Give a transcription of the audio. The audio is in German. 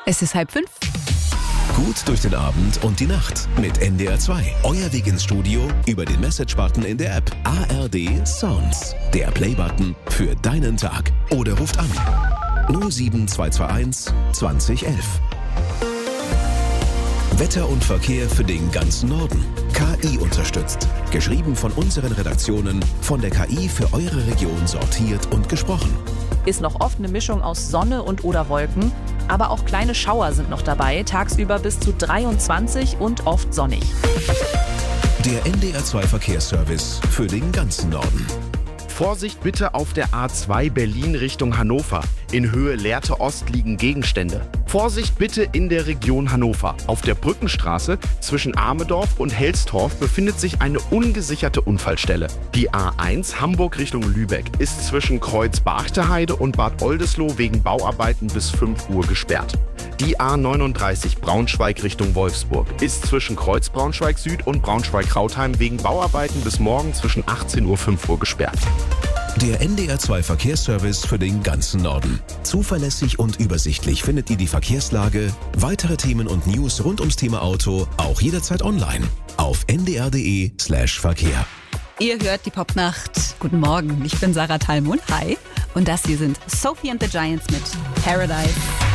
Es ist 4:30. Gut durch den Abend und die Nacht mit NDR 2. Euer Weg ins Studio über den Message-Button in der App. ARD Sounds. Der Play-Button für deinen Tag. Oder ruft an 07221 2011. Wetter und Verkehr für den ganzen Norden. KI unterstützt. Geschrieben von unseren Redaktionen, von der KI für eure Region sortiert und gesprochen. Ist noch oft eine Mischung aus Sonne und oder Wolken, aber auch kleine Schauer sind noch dabei, tagsüber bis zu 23 und oft sonnig. Der NDR 2 Verkehrsservice für den ganzen Norden. Vorsicht bitte auf der A2 Berlin Richtung Hannover. In Höhe Lehrte Ost liegen Gegenstände. Vorsicht bitte in der Region Hannover. Auf der Brückenstraße zwischen Amedorf und Helstorf befindet sich eine ungesicherte Unfallstelle. Die A1 Hamburg Richtung Lübeck ist zwischen Kreuz Barchteheide und Bad Oldesloe wegen Bauarbeiten bis 5 Uhr gesperrt. Die A39 Braunschweig Richtung Wolfsburg ist zwischen Kreuz Braunschweig Süd und Braunschweig-Rautheim wegen Bauarbeiten bis morgen zwischen 18 Uhr und 5 Uhr gesperrt. Der NDR 2 Verkehrsservice für den ganzen Norden. Zuverlässig und übersichtlich findet ihr die Verkehrslage, weitere Themen und News rund ums Thema Auto auch jederzeit online auf ndr.de/Verkehr. Ihr hört die Popnacht. Guten Morgen, ich bin Sarah Thalmund. Hi. Und das hier sind Sophie and the Giants mit Paradise.